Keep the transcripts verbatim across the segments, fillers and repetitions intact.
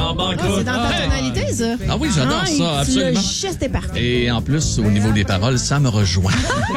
en banqueroute. Ah, c'est dans ta tonalité, ça. Ah oui, j'adore ah, ça, absolument. Le geste est parfait. Et en plus, au niveau des paroles, ça me rejoint.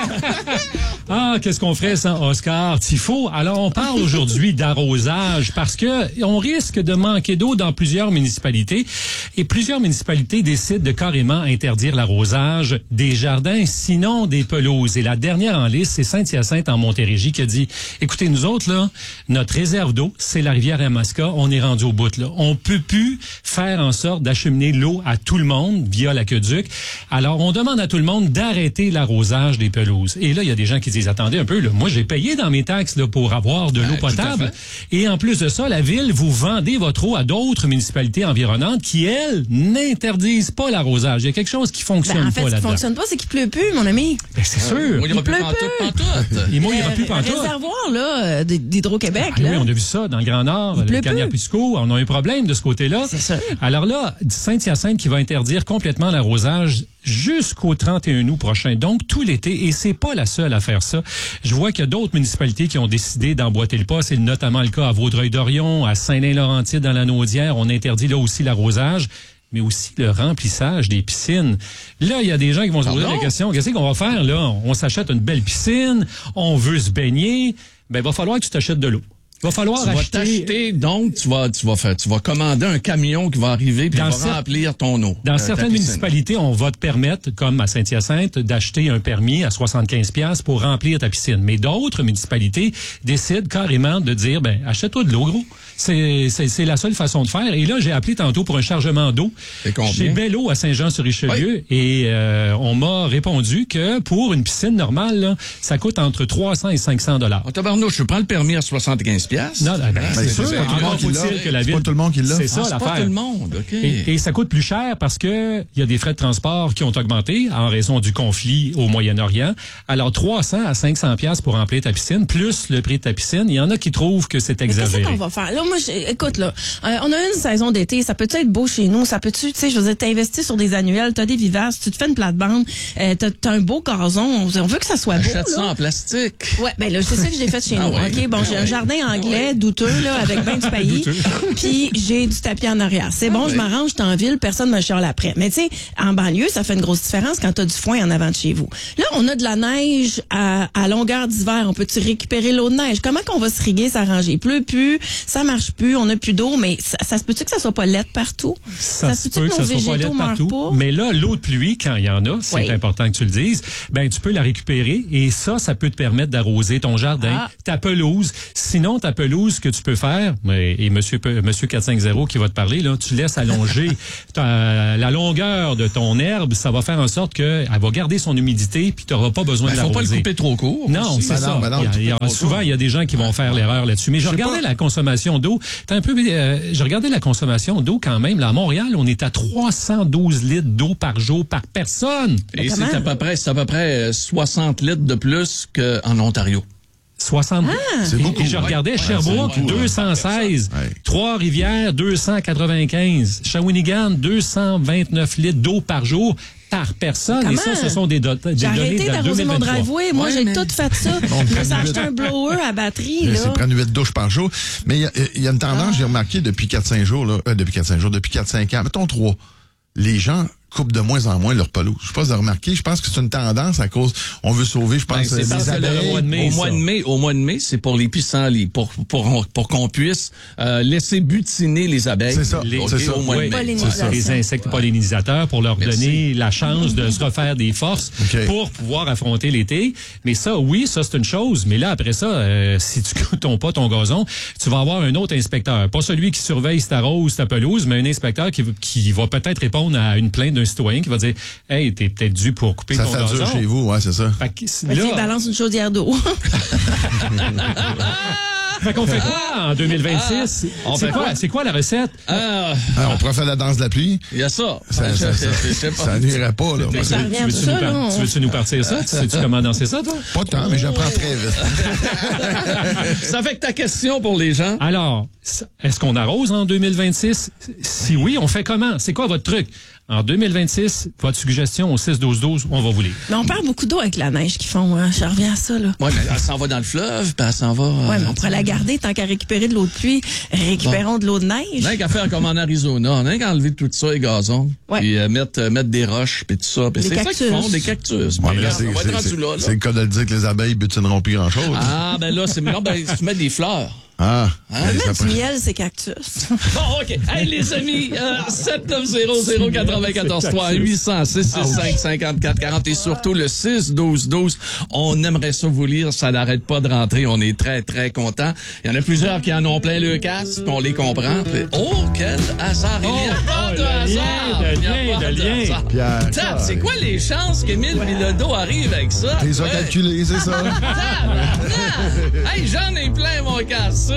Ah, qu'est-ce qu'on ferait sans Oscar Tifo? Alors, on parle aujourd'hui d'arrosage parce que on risque de manquer d'eau dans plusieurs municipalités et plusieurs municipalités décident de carrément interdire l'arrosage des jardins, sinon des pelouses. Et la dernière en liste, c'est Saint-Hyacinthe en Montérégie qui a dit, écoutez, nous autres, là, notre réserve d'eau, c'est la rivière Yamaska. On est rendu au bout, là. On peut plus faire en sorte d'acheminer l'eau à tout le monde via l'aqueduc. Alors, on demande à tout le monde d'arrêter l'arrosage des pelouses. Et là, il y a des gens qui disent, attendez un peu, là, moi, j'ai payé dans mes taxes là, pour avoir de l'eau potable. Et en plus de ça, la ville, vous vendez votre eau à d'autres municipalités environnantes qui, elles, n'interdisent pas l'arrosage. Il y a quelque chose qui fonctionne ben, en fait, pas là-dedans. Ce qui fonctionne pas, c'est qu'il pleut plus, mon ami. Ben, c'est sûr. Euh, il il pleut pantoute, plus. pantoute. Il mouillera plus Le pantoute. réservoir, là, d'Hydro-Québec, Ah, là. oui, on a vu ça dans le Grand Nord, Il le pleut Cagnapisco. On a un problème de ce côté-là. C'est sûr. Alors là, Saint-Hyacinthe qui va interdire complètement l'arrosage jusqu'au trente et un août prochain, donc tout l'été, et c'est pas la seule à faire ça. Je vois qu'il y a d'autres municipalités qui ont décidé d'emboîter le pas. C'est notamment le cas à Vaudreuil-Dorion, à Saint-Lin-Laurentide, dans la Naudière. On interdit là aussi l'arrosage, mais aussi le remplissage des piscines. Là, il y a des gens qui vont se poser la question, qu'est-ce qu'on va faire là? On s'achète une belle piscine, on veut se baigner, ben il va falloir que tu t'achètes de l'eau. Il va falloir tu acheter... vas t'acheter, donc tu vas, tu vas faire, tu vas commander un camion qui va arriver puis Dans va cer- remplir ton eau. Dans euh, certaines municipalités, on va te permettre, comme à Saint-Hyacinthe, d'acheter un permis à soixante-quinze piastres pour remplir ta piscine. Mais d'autres municipalités décident carrément de dire, ben, achète-toi de l'eau, gros. C'est, c'est, c'est la seule façon de faire. Et là, j'ai appelé tantôt pour un chargement d'eau chez Bello à Saint-Jean-sur-Richelieu. Oui. Et euh, on m'a répondu que pour une piscine normale, là, ça coûte entre trois cents et cinq cents dollars. Oh, tabarnouche, je prends le permis à soixante-quinze piastres. Non, ben, ben, c'est, c'est sûr. sûr. Encore faut-il que la C'est ville... pas tout le monde qui l'a. C'est ça, ah, c'est l'affaire. pas tout le monde, OK. Et, et ça coûte plus cher parce que il y a des frais de transport qui ont augmenté en raison du conflit au Moyen-Orient. Alors, trois cents à cinq cents piastres pour remplir ta piscine, plus le prix de ta piscine. Il y en a qui trouvent que c'est exagéré. Qu'est-ce qu'on va faire? Là, moi, je, écoute, là, euh, on a une saison d'été. Ça peut-tu être beau chez nous? Ça peut-tu, tu sais, je veux dire, t'investis sur des annuels, t'as des vivaces, tu te fais une plate-bande, euh, t'as, t'as un beau gazon. On veut que ça soit beau. Achète ça en plastique. Ouais, ben là, c'est ça que j'ai fait chez Ah nous. ouais. OK, bon, Ah j'ai ouais. un jardin anglais, ah ouais. douteux, là, avec ben du paillis. Puis j'ai du tapis en arrière. C'est bon, ah je ouais. m'arrange, je suis en ville, personne me chiale après. Mais tu sais, en banlieue, ça fait une grosse différence quand t'as du foin en avant de chez vous. Là, on a de la neige à, à longueur d'hiver. On peut-tu récupérer l'eau de neige? Comment qu'on va se riguer, s'arranger? Il pleut plus, ça marche plus, on a plus d'eau, mais ça, ça se peut-tu que ça soit pas laide partout? Ça, ça se se peut peut que ça soit pas laide partout. Pas? Mais là, l'eau de pluie, quand il y en a, c'est oui. important que tu le dises, ben tu peux la récupérer et ça, ça peut te permettre d'arroser ton jardin, ah. ta pelouse. Sinon, ta pelouse, ce que tu peux faire, et monsieur, monsieur quatre cent cinquante qui va te parler, là, tu laisses allonger ta, la longueur de ton herbe, ça va faire en sorte qu'elle va garder son humidité puis tu n'auras pas besoin ben, de l'arroser. Faut pas le couper trop court. Non, c'est ça. Ben non, il y a, il y a, souvent, il y a des gens qui vont faire l'erreur là-dessus. Mais je, je regardais pas. la consommation d'eau. T'as un peu, euh, je regardais la consommation d'eau quand même. Là, à Montréal, on est à trois cent douze litres d'eau par jour par personne. Et c'est à peu près, c'est à peu près soixante litres de plus qu'en Ontario. soixante. Ah, c'est beaucoup. Et je regardais ouais, Sherbrooke, ouais, deux cent seize. Ouais. Trois-Rivières, deux cent quatre-vingt-quinze. Shawinigan, deux cent vingt-neuf litres d'eau par jour. Par personne. Comment? Et ça, ce sont des, do- des j'ai données arrêté d'arroser mon driveway. Moi, ouais, j'ai mais... tout fait ça. Je me suis acheté un blower à batterie. Là. C'est prendre huit douches par jour. Mais il y, y a une tendance, ah. j'ai remarqué depuis quatre cinq jours, là, euh, depuis quatre cinq jours, depuis quatre cinq ans, mettons trois, les gens coupent de moins en moins leur pelouse. Je sais pas si vous avez remarqué, je pense que c'est une tendance à cause, on veut sauver, je pense, ben, des abeilles. Au mois de mai, au mois de mai, au mois de mai, c'est pour les pissenlits, pour pour pour qu'on puisse euh, laisser butiner les abeilles. C'est ça, les, c'est ça. Au mois oui, de mai. C'est ça. Les insectes pollinisateurs pour leur Merci. donner la chance de se refaire des forces okay. pour pouvoir affronter l'été. Mais ça, oui, ça c'est une chose. Mais là, après ça, euh, si tu coupes pas ton gazon, tu vas avoir un autre inspecteur. Pas celui qui surveille si t'arroses ta pelouse, mais un inspecteur qui, qui va peut-être répondre à une plainte d'un citoyen qui va dire « Hey, t'es peut-être dû pour couper ça ton gazon. » Ça fait dur chez vous, ouais, c'est ça. Fait que, fait là... qu'il balance une chaudière d'eau. Fait qu'on fait quoi en deux mille vingt-six? Ah, c'est, quoi, quoi? c'est quoi la recette? Ah, ah, on pourrait faire la danse de la pluie. Il y a ça. Ça, ça, ça, ça, ça n'irait pas, là. Ça tu, veux-tu ça, nous par... tu veux-tu nous partir ça? Sais-tu comment danser ça, toi? Pas tant, mais j'apprends très vite. Ça fait que ta question pour les gens. Alors, est-ce qu'on arrose en deux mille vingt-six? Si oui, on fait comment? C'est quoi votre truc? En deux mille vingt-six, votre suggestion au six douze douze, on va vous lire. Mais on perd beaucoup d'eau avec la neige qu'ils font. Hein? Je reviens à ça, là. Oui, mais elle s'en va dans le fleuve, puis elle s'en va... Oui, mais on pourrait la garder. garder tant qu'à récupérer de l'eau de pluie. Récupérons bon. de l'eau de neige. Rien qu'à faire comme en Arizona. On a qu'à enlever tout ça, les gazons. Ouais. Puis euh, mettre, euh, mettre des roches, puis tout ça. Puis c'est ça qu'ils font, des cactus. Ouais, mais là, là, c'est, on va c'est, être rendu c'est, là, là. c'est le cas de le dire que les abeilles butineront plus grand-chose. Ah, ben là, c'est non, ben, tu mets des fleurs. Ah. Hein? Même du miel, c'est cactus. Bon, OK. Hey, les amis, euh, sept neuf zéro zéro quatre-vingt-quatorze trois huit cents six six cinq cinquante-quatre quarante et surtout le six douze douze. On aimerait ça vous lire. Ça n'arrête pas de rentrer. On est très, très contents. Il y en a plusieurs qui en ont plein le casque. On les comprend. Puis, oh, quel hasard. Il n'y a Oh, pas oh, de le hasard. lien, le Il n'y a lien, pas le de lien. hasard. Pierre, Tab, c'est quoi les chances qu'Émile Bilodeau arrive avec ça? T'es ça Ouais. calculé, c'est ça? Tab, hey, j'en ai plein mon casque.